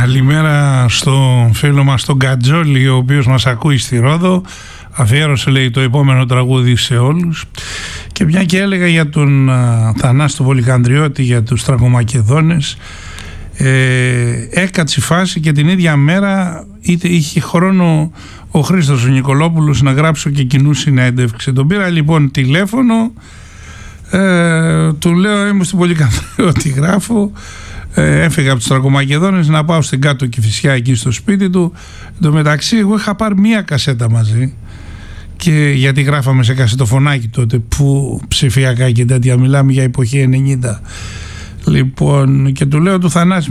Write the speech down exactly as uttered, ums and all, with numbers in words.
Καλημέρα στο φίλο μας τον Κατζόλη, ο οποίος μας ακούει στη Ρόδο. Αφιέρωσε, λέει, το επόμενο τραγούδι σε όλους. Και μια και έλεγα για τον α, Θανάση του Βολικανδριώτη, για τους Τραγωμακεδόνες, ε, έκατσε η φάση και την ίδια μέρα είτε, είχε χρόνο ο Χρήστος ο Νικολόπουλος να γράψω και κοινού συνέντευξη. Τον πήρα λοιπόν τηλέφωνο, ε, του λέω είμαι στην Βολικανδριώτη, γράφω. Ε, έφυγα από τους Τραγωμακεδόνες να πάω στην Κάτω Κηφισιά εκεί στο σπίτι του. Εν τω μεταξύ εγώ είχα πάρει μία κασέτα μαζί, και γιατί γράφαμε σε κασετοφωνάκι τότε, που ψηφιακά και τέτοια, μιλάμε για εποχή ενενήντα. Λοιπόν, και του λέω του Θανάση,